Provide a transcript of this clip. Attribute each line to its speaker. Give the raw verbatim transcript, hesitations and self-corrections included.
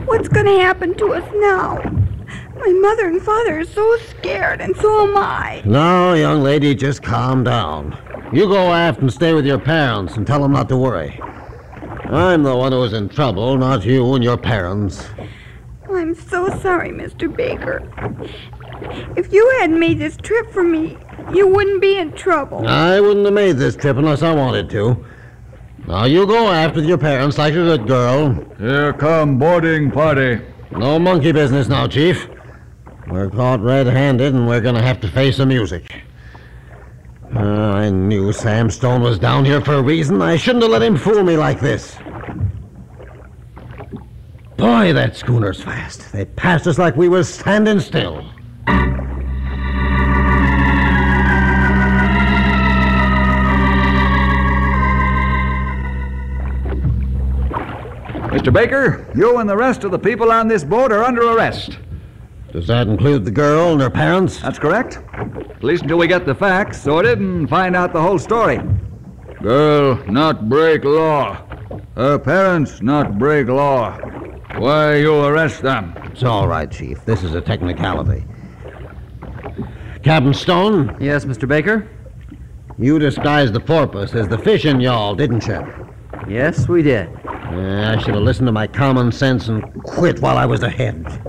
Speaker 1: What's going to happen to us now? My mother and father are so scared, and so am I.
Speaker 2: No, young lady, just calm down. You go aft and stay with your parents and tell them not to worry. I'm the one who's in trouble, not you and your parents.
Speaker 1: I'm so sorry, Mister Baker. If you hadn't made this trip for me, you wouldn't be in trouble.
Speaker 2: I wouldn't have made this trip unless I wanted to. Now, you go aft with your parents like a good girl.
Speaker 3: Here come boarding party.
Speaker 2: No monkey business now, Chief. We're caught red-handed, and we're going to have to face the music. Uh, I knew Sam Stone was down here for a reason. I shouldn't have let him fool me like this. Boy, that schooner's fast. They passed us like we was standing still.
Speaker 3: Mister Baker, you and the rest of the people on this boat are under arrest.
Speaker 2: Does that include the girl and her parents?
Speaker 3: That's correct. At least until we get the facts, sorted, and find out the whole story. Girl not break law. Her parents not break law. Why you arrest them?
Speaker 2: It's all right, Chief. This is a technicality. Captain Stone?
Speaker 4: Yes, Mister Baker?
Speaker 2: You disguised the porpoise as the fishing yawl, didn't you?
Speaker 4: Yes, we did.
Speaker 2: Uh, I should have listened to my common sense and quit while I was ahead.